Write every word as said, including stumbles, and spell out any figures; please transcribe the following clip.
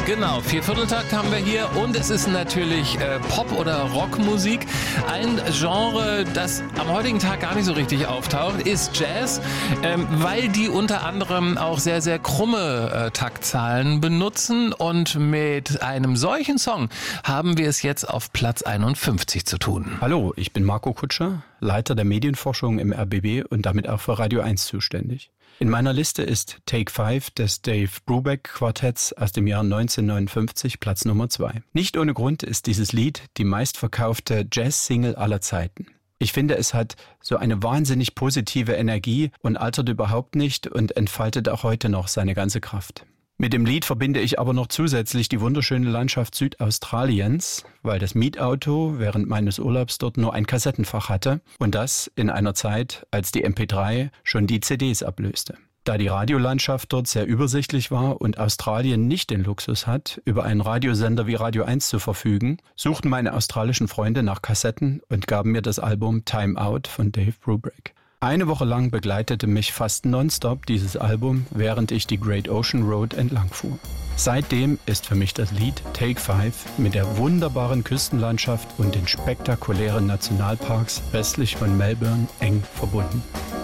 Genau, Viervierteltakt haben wir hier und es ist natürlich äh, Pop- oder Rockmusik. Ein Genre, das am heutigen Tag gar nicht so richtig auftaucht, ist Jazz, ähm, weil die unter anderem auch sehr, sehr krumme äh, Taktzahlen benutzen und mit einem solchen Song haben wir es jetzt auf Platz einundfünfzig zu tun. Hallo, ich bin Marco Kutscher, Leiter der Medienforschung im R B B und damit auch für Radio eins zuständig. In meiner Liste ist Take Five des Dave Brubeck Quartetts aus dem Jahr neunzehnhundertneunundfünfzig Platz Nummer zwei. Nicht ohne Grund ist dieses Lied die meistverkaufte Jazz-Single aller Zeiten. Ich finde, es hat so eine wahnsinnig positive Energie und altert überhaupt nicht und entfaltet auch heute noch seine ganze Kraft. Mit dem Lied verbinde ich aber noch zusätzlich die wunderschöne Landschaft Südaustraliens, weil das Mietauto während meines Urlaubs dort nur ein Kassettenfach hatte und das in einer Zeit, als die M P drei schon die C Ds ablöste. Da die Radiolandschaft dort sehr übersichtlich war und Australien nicht den Luxus hat, über einen Radiosender wie Radio eins zu verfügen, suchten meine australischen Freunde nach Kassetten und gaben mir das Album Time Out von Dave Brubeck. Eine Woche lang begleitete mich fast nonstop dieses Album, während ich die Great Ocean Road entlang fuhr. Seitdem ist für mich das Lied Take Five mit der wunderbaren Küstenlandschaft und den spektakulären Nationalparks westlich von Melbourne eng verbunden.